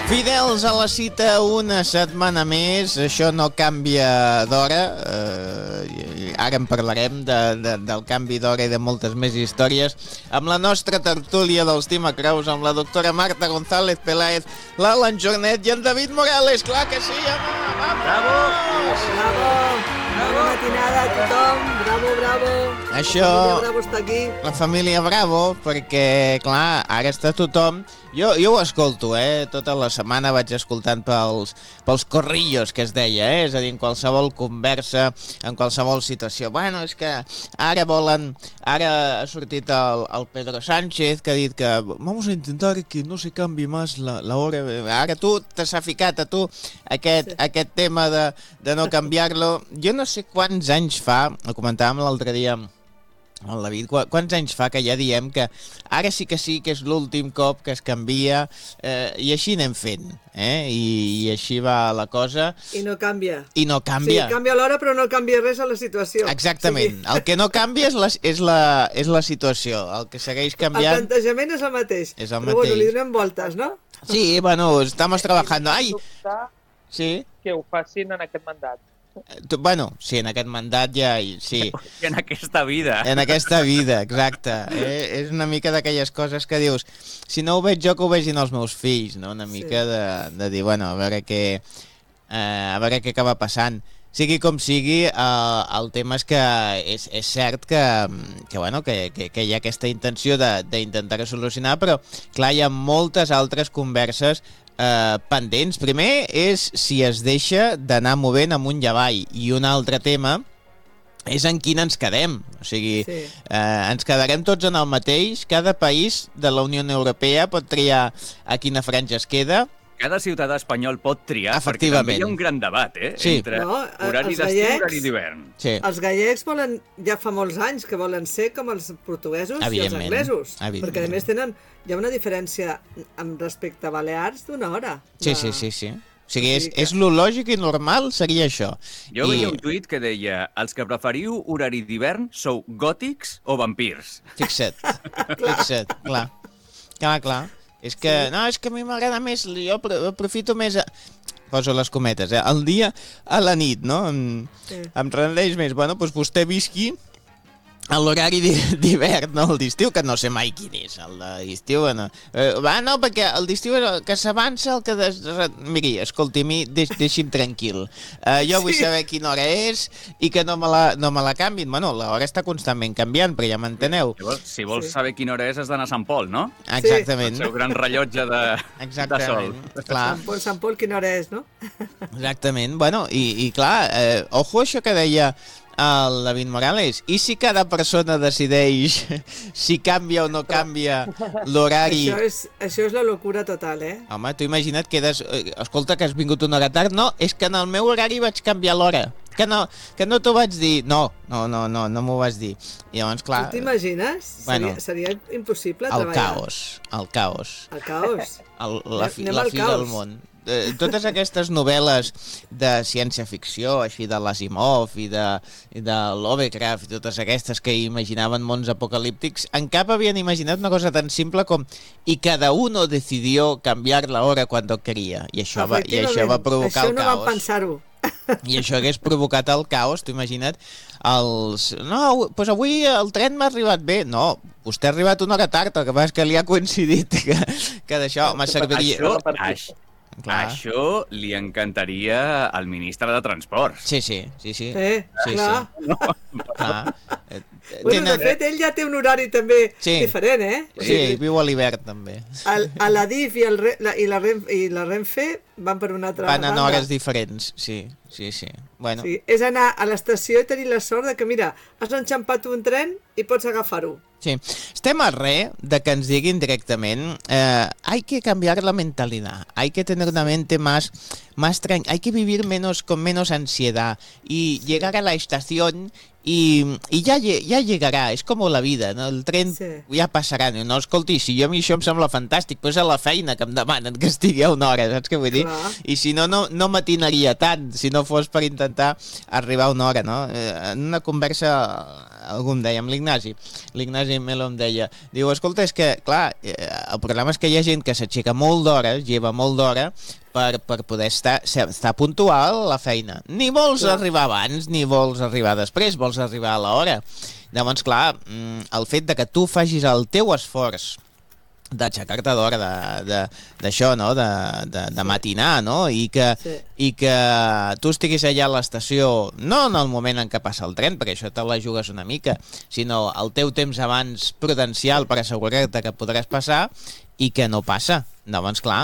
Fidels a la cita una setmana més, això no canvia d'hora, ara en parlarem del canvi d'hora i de moltes més històries, amb la nostra tertúlia dels Tima Creus, amb la doctora Marta González Peláez, l'Alan Jornet i en David Morales, clar que sí, home, vamos! Bravo! Bravo! Bona matinada a tothom, bravo, bravo! Això... La família Bravo està aquí. La família Bravo, perquè, clar, ara està tothom... Jo ho escolto, tota la setmana vaig escoltant pels corrillos que es deia, és a dir, en qualsevol conversa, en qualsevol situació. Bueno, és que ara ha sortit el Pedro Sánchez que ha dit que vamos a intentar que no se canvi más la hora. Ara tu t'has ficat a tu aquest tema de no canviar-lo. Jo no sé quants anys fa, ho comentàvem l'altre dia, el David, quants anys fa que ja diem que ara sí que és l'últim cop que es canvia i així anem fent, i així va la cosa. I no canvia. I no canvia. Sí, canvia l'hora però no canvia res a la situació. Exactament. Sí. El que no canvia és la situació. El que segueix canviant... El plantejament és el mateix. És el però mateix. Bueno, li donem voltes, no? Sí, bueno, estamos trabajando. Ai! Sí? Que ho facin en aquest mandat. Bueno, sí, en aquest mandat ja... Sí. I en aquesta vida. En aquesta vida, exacte. És una mica d'aquelles coses que dius, si no ho veig jo, que ho vegin els meus fills, no? Una mica de dir, bueno, a veure què acaba passant. Sigui com sigui, el tema és que és cert que hi ha aquesta intenció d'intentar solucionar, però clar, hi ha moltes altres converses pendents. Primer és si es deixa d'anar movent amunt i avall, i un altre tema és en quin ens quedem. O sigui, ens quedarem tots en el mateix. Cada país de la Unió Europea pot triar a quina franja es queda. Cada ciutadà espanyol pot triar, perquè també hi ha un gran debat, sí. Entre horari d'estiu i horari d'ivern. Sí. Els gallecs volen, ja fa molts anys que volen ser com els portuguesos i els anglesos, perquè a més hi ha una diferència amb respecte a Balears d'una hora. Sí. O sigui, és lo lògic i normal seria això. Jo veia un tuit que deia: els que preferiu horari d'hivern sou gòtics o vampirs. Fixa't, clar. És que a mi m'agrada més, jo aprofito més, poso les cometes, el dia a la nit, no? Em rendeix més. Bueno, doncs vostè visqui a l'horari d'hivern, no? El d'estiu, que no sé mai quin és, el d'estiu, no, perquè el d'estiu és el que s'avança, el que... Miri, escolti, deixi'm tranquil. Jo vull saber quina hora és i que no me la canvin. Bueno, l'hora està constantment canviant, però ja m'enteneu. Si vols saber quina hora és, has d'anar a Sant Pol, no? Exactament. El seu gran rellotge de sol. Sant Pol, quina hora és, no? Exactament. Bueno, i clar, ojo això que deia el David Morales, i si cada persona decideix si canvia o no canvia l'horari... Això és la locura total, Home, tu imagina't que escolta, que has vingut una hora tard. No, és que en el meu horari vaig canviar l'hora. Que no t'ho vaig dir. No m'ho vas dir. I llavors, clar... Tu t'imagines? Bueno, seria impossible treballar. El caos. El caos. La fi del món. Totes aquestes novel·les de ciència-ficció, així de l'Asimov i de Lovecraft i totes aquestes que imaginaven mons apocalíptics, en cap havien imaginat una cosa tan simple com y cada uno decidió cambiar la hora cuando quería. I això va provocar el caos. Això no van pensar-ho. I això hagués provocat el caos, t'ho imagina't. Doncs avui el tren m'ha arribat bé. No, vostè ha arribat una hora tard, el que passa és que li ha coincidit que d'això me serviria... Això li encantaria al ministre de Transports. Sí. Clar. Clar. Bueno, de fet, ell ja té un horari també diferent, Sí, viu a l'hivern també. A la DIF i la Renfe van per una altra banda. Van en hores diferents, sí. Bueno. Sí, és anar a l'estació i tenir la sort de que, mira, has enxampat un tren i pots agafar-ho. Sí, estem a res de que ens diguin directament hay que cambiar la mentalidad, hay que tener una mente más tranquila, hay que vivir con menos ansiedad y llegar a la estación y ya llegarà, és com la vida, no? El tren ja passarà, no, escolti, si a mi això em sembla fantàstic, però és a la feina que em demanen que estigui a una hora, saps què vull dir? I si no matinaria tant, si no fos per intentar arribar a una hora, no? En una conversa algú em deia, amb l'Ignasi Melo em deia, diu, escolta, és que, clar, el problema és que hi ha gent que s'aixeca molt d'hora, lleva molt d'hora, per poder estar puntual a la feina. Ni vols arribar abans, ni vols arribar després, vols arribar a l'hora. Llavors, clar, el fet de que tu facis el teu esforç d'aixecar-te d'hora, d'això, no? De matinar, no? I que tu estiguis allà a l'estació, no en el moment en què passa el tren, perquè això te la jugues una mica, sinó el teu temps abans prudencial per assegurar-te que podràs passar i que no passa. Llavors, clar,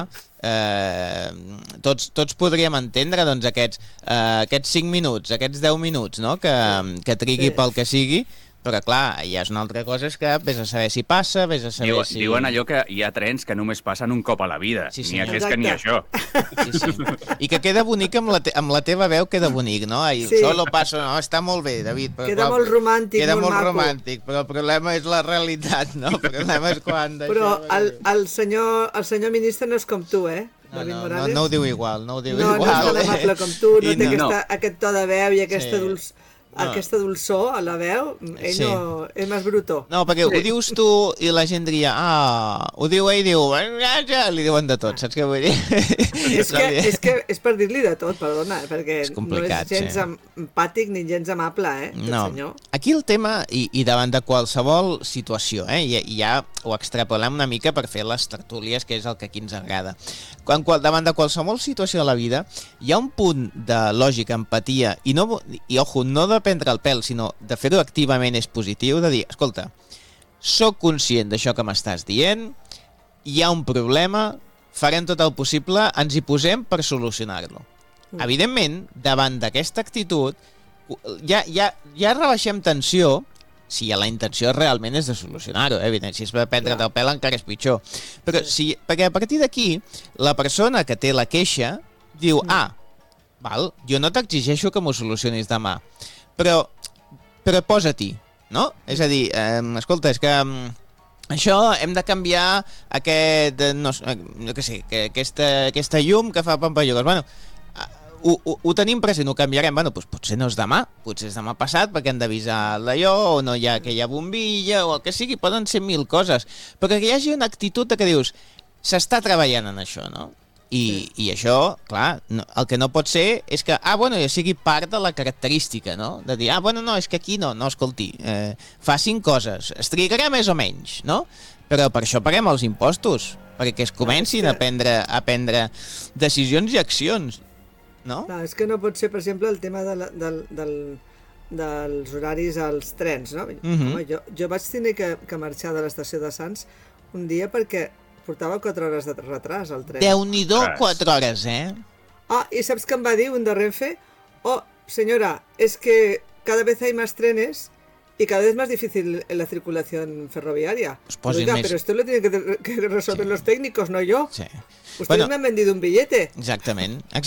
tots podríem entendre doncs, aquests 5 minuts, aquests 10 minuts, no? que trigui pel que sigui, però clar, ja és una altra cosa, és que vés a saber si passa, vés a saber si... Diuen allò que hi ha trens que només passen un cop a la vida, ni aquest que ni això. Sí. I que queda bonic amb la teva veu, queda bonic, no? Solo passo, no, està molt bé, David. Però, queda molt romàntic, queda molt maco. Romàntic, però el problema és la realitat, no? El problema és quan... Però el senyor ministre no és com tu, eh? No ho diu igual, no ho diu igual. No és tan amable com tu, no té aquest to de veu i aquesta dolçor a la veu, ell no és més brutó. No, perquè ho dius tu i la gent diria, ho diu ell i diu, ja, li diuen de tot, saps què vull dir? És que és per dir-li de tot, perdona, perquè no és gens empàtic ni gens amable, senyor. Aquí el tema, i davant de qualsevol situació, ja ho extrapolem una mica per fer les tertúlies, que és el que aquí ens agrada. Davant de qualsevol situació de la vida, hi ha un punt de lògica, empatia, i ojo, no de prendre el pèl, sinó de fer-ho activament és positiu, de dir, escolta, soc conscient d'això que m'estàs dient, hi ha un problema, farem tot el possible, ens hi posem per solucionar-lo. Evidentment, davant d'aquesta actitud, ja rebaixem tensió, si la intenció realment és de solucionar-ho, evident, si és per prendre't el pèl encara és pitjor. Però perquè a partir d'aquí, la persona que té la queixa diu, val, jo no t'exigeixo que m'ho solucionis demà, però posa-t'hi, no? És a dir, escolta, és que això hem de canviar aquesta llum que fa pampallogues. Bueno, ho tenim present, ho canviarem. Bueno, doncs potser no és demà, potser és demà passat perquè hem d'avisar d'allò, o no hi ha aquella bombilla, o el que sigui, poden ser 1000 coses. Però que hi hagi una actitud que dius, s'està treballant en això, no? I això, clar, el que no pot ser és que, ja sigui part de la característica, no? De dir, no, és que aquí no, escolti, facin coses, es trigarà més o menys, no? Però per això paguem els impostos, perquè es comencin a prendre decisions i accions, no? Clar, és que no pot ser, per exemple, el tema dels horaris als trens, no? Home, jo vaig tenir que marxar de l'estació de Sants un dia perquè portava 4 hores de retras al tren. Déu-n'hi-do, 4 hores, eh? I saps què em va dir un de Renfe? Señora, es que cada vez hay más trenes y cada vez más difícil la circulación ferroviaria. Oiga, pero esto lo tienen que resolver los técnicos, no yo. Sí. Ustedes me han vendido un billete. Exactament.